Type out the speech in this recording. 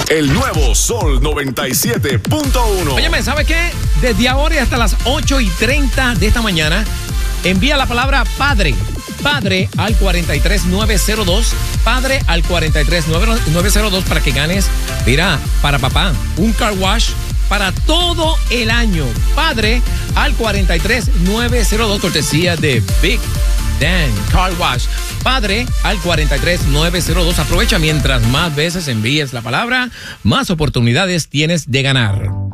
El nuevo Sol 97.1. Óyeme, ¿sabes qué? Desde ahora y hasta las 8:30 de esta mañana, envía la palabra padre. Padre al 43902. Padre al 43902 para que ganes, mira, para papá, un car wash para todo el año. Padre al 43902, cortesía de Big Dan Car Wash. Padre al 43902. Aprovecha, mientras más veces envíes la palabra, más oportunidades tienes de ganar.